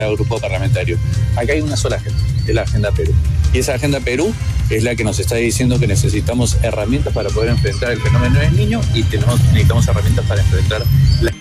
al grupo parlamentario. Acá hay una sola agenda, es la Agenda Perú. Y esa Agenda Perú es la que nos está diciendo que necesitamos herramientas para poder enfrentar el fenómeno del niño y que necesitamos herramientas para enfrentar la...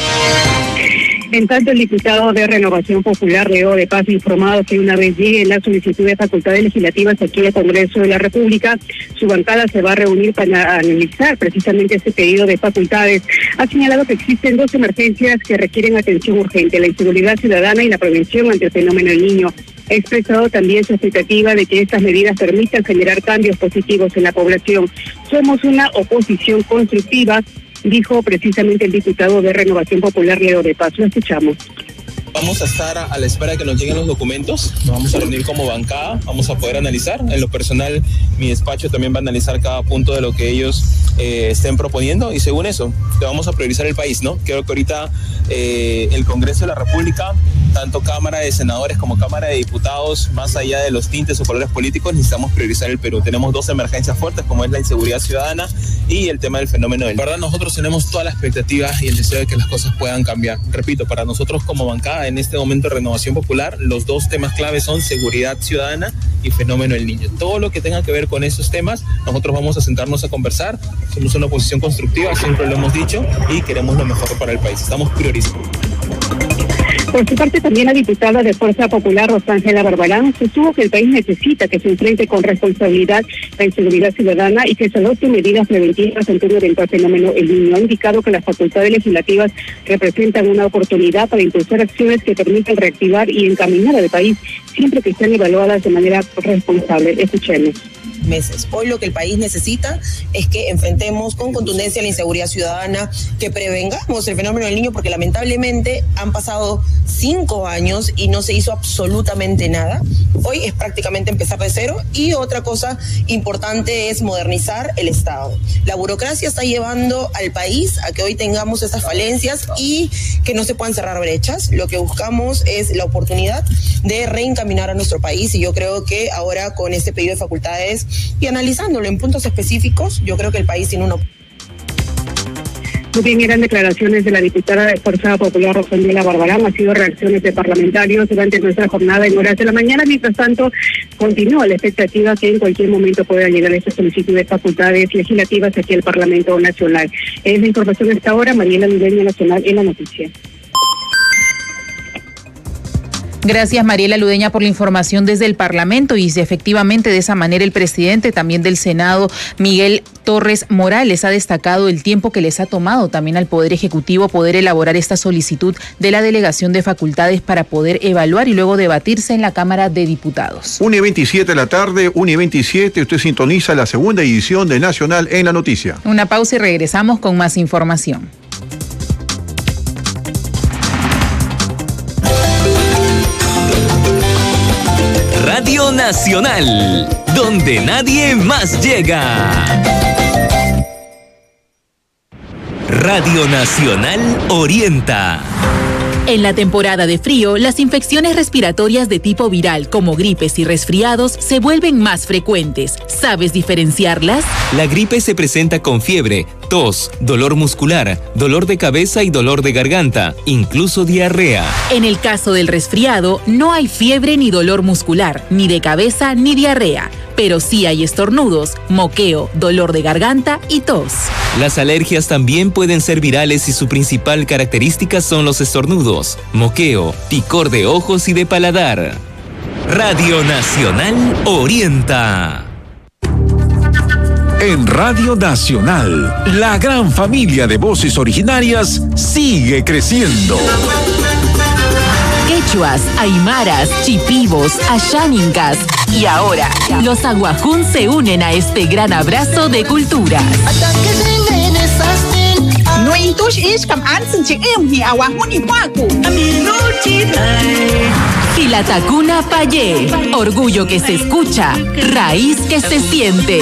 En tanto, el diputado de Renovación Popular, Leo de Paz, ha informado que una vez llegue la solicitud de facultades legislativas aquí al Congreso de la República, su bancada se va a reunir para analizar precisamente este pedido de facultades. Ha señalado que existen dos emergencias que requieren atención urgente: la inseguridad ciudadana y la prevención ante el fenómeno del niño. Ha expresado también su expectativa de que estas medidas permitan generar cambios positivos en la población. Somos una oposición constructiva, dijo precisamente el diputado de Renovación Popular, Leo de Paz. Lo escuchamos. Vamos a estar a la espera de que nos lleguen los documentos, nos vamos a reunir como bancada, vamos a poder analizar. En lo personal, mi despacho también va a analizar cada punto de lo que ellos estén proponiendo y según eso, te vamos a priorizar el país, ¿no? Creo que ahorita el Congreso de la República, tanto Cámara de Senadores como Cámara de Diputados, más allá de los tintes o colores políticos, necesitamos priorizar el Perú. Tenemos dos emergencias fuertes, como es la inseguridad ciudadana y el tema del fenómeno del... La verdad, nosotros tenemos toda la expectativa y el deseo de que las cosas puedan cambiar. Repito, para nosotros como bancada, en este momento de Renovación Popular, los dos temas claves son seguridad ciudadana y fenómeno del niño. Todo lo que tenga que ver con esos temas, nosotros vamos a sentarnos a conversar. Somos una oposición constructiva, siempre lo hemos dicho, y queremos lo mejor para el país. Estamos priorizando. Por su parte, también la diputada de Fuerza Popular, Rosángela Barbarán, sostuvo que el país necesita que se enfrente con responsabilidad la inseguridad ciudadana y que se adopten medidas preventivas ante un eventual fenómeno el niño. Ha indicado que las facultades legislativas representan una oportunidad para impulsar acciones que permitan reactivar y encaminar al país, siempre que estén evaluadas de manera responsable. Escuchemos. Meses. Hoy lo que el país necesita es que enfrentemos con contundencia la inseguridad ciudadana, que prevengamos el fenómeno del niño, porque lamentablemente han pasado 5 años y no se hizo absolutamente nada. Hoy es prácticamente empezar de cero y otra cosa importante es modernizar el Estado. La burocracia está llevando al país a que hoy tengamos estas falencias y que no se puedan cerrar brechas. Lo que buscamos es la oportunidad de reencaminar a nuestro país y yo creo que ahora con este pedido de facultades y analizándolo en puntos específicos, yo creo que el país tiene una... Muy bien, eran declaraciones de la diputada de Fuerza Popular, Rosángela Barbarán. Ha sido reacciones de parlamentarios durante nuestra jornada en horas de la mañana. Mientras tanto, continúa la expectativa que en cualquier momento pueda llegar esta solicitud de facultades legislativas aquí al Parlamento Nacional. Es la información a esta hora. Mariela Ludeña, Nacional, en la noticia. Gracias, Mariela Ludeña, por la información desde el Parlamento. Y si efectivamente de esa manera el presidente también del Senado, Miguel Torres Morales, ha destacado el tiempo que les ha tomado también al Poder Ejecutivo poder elaborar esta solicitud de la delegación de facultades para poder evaluar y luego debatirse en la Cámara de Diputados. 1:27 de la tarde, 1:27, usted sintoniza la segunda edición de Nacional en la Noticia. Una pausa y regresamos con más información. Radio Nacional, donde nadie más llega. Radio Nacional orienta. En la temporada de frío, las infecciones respiratorias de tipo viral, como gripes y resfriados, se vuelven más frecuentes. ¿Sabes diferenciarlas? La gripe se presenta con fiebre, tos, dolor muscular, dolor de cabeza y dolor de garganta, incluso diarrea. En el caso del resfriado, no hay fiebre ni dolor muscular, ni de cabeza ni diarrea, pero sí hay estornudos, moqueo, dolor de garganta y tos. Las alergias también pueden ser virales y su principal característica son los estornudos, moqueo, picor de ojos y de paladar. Radio Nacional orienta. En Radio Nacional, la gran familia de voces originarias sigue creciendo. Quechuas, aymaras, chipivos, ayánincas y ahora los aguajún se unen a este gran abrazo de culturas. Xilatacuna Payé, orgullo que se escucha, raíz que se siente.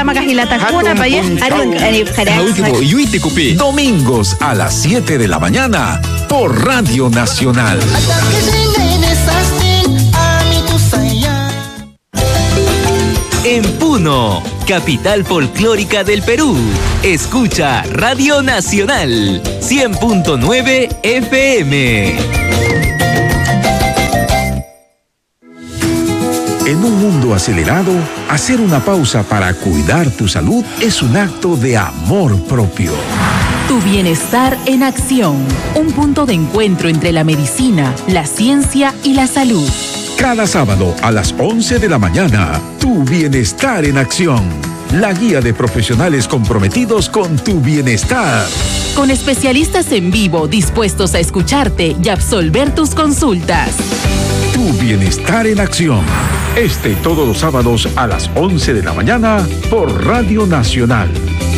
Domingos a las 7 de la mañana por Radio Nacional. En Puno, capital folclórica del Perú, escucha Radio Nacional 100.9 FM. En un mundo acelerado, hacer una pausa para cuidar tu salud es un acto de amor propio. Tu bienestar en acción. Un punto de encuentro entre la medicina, la ciencia y la salud. Cada sábado a las 11 de la mañana, Tu Bienestar en Acción. La guía de profesionales comprometidos con tu bienestar. Con especialistas en vivo dispuestos a escucharte y absolver tus consultas. Tu Bienestar en Acción. Todos los sábados a las 11 de la mañana por Radio Nacional.